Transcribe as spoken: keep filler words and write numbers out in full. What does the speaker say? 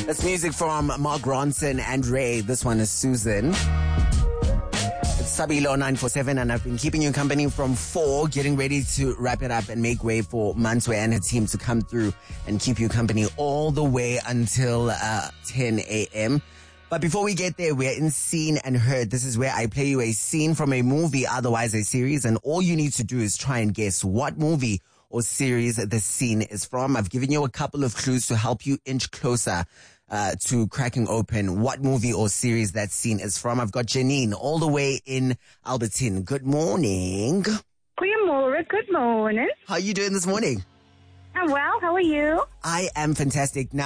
That's music from Mark Ronson and Ray. This one is Susan. It's Sabilo nine four seven, and I've been keeping you company from four, getting ready to wrap it up and make way for Manswe and her team to come through and keep you company all the way until uh, ten a.m. But before we get there, we're in Seen and Heard. This is where I play you a scene from a movie, otherwise a series, and all you need to do is try and guess what movie or series the scene is from. I've given you a couple of clues to help you inch closer uh, to cracking open what movie or series that scene is from. I've got Janine all the way in Albertine. Good morning. Goeiemorgen, good morning. How are you doing this morning? I'm well, how are you? I am fantastic. Now,